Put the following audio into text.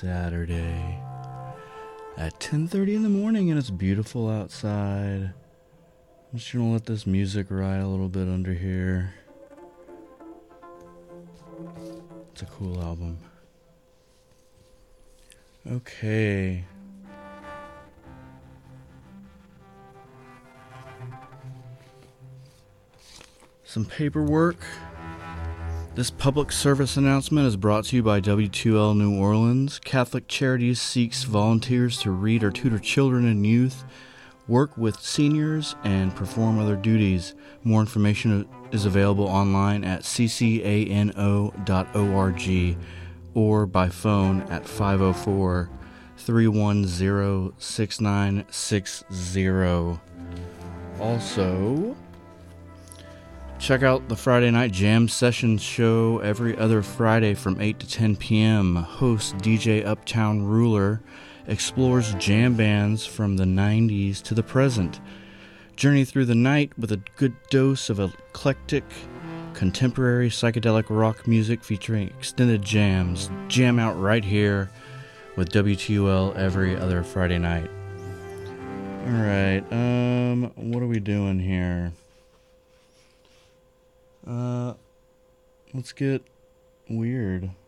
Saturday at 10:30 in the morning, and it's beautiful outside. I'm just gonna let this music ride a little bit under here. It's a cool album. Okay. Some paperwork. This public service announcement is brought to you by W2L New Orleans. Catholic Charities seeks volunteers to read or tutor children and youth, work with seniors, and perform other duties. More information is available online at ccano.org or by phone at 504-310-6960. Also, check out the Friday Night Jam Session show every other Friday from 8 to 10 p.m. Host DJ Uptown Ruler explores jam bands from the 90s to the present. Journey through the night with a good dose of eclectic, contemporary psychedelic rock music featuring extended jams. Jam out right here with WTUL every other Friday night. Alright, what are we doing here? Let's get weird.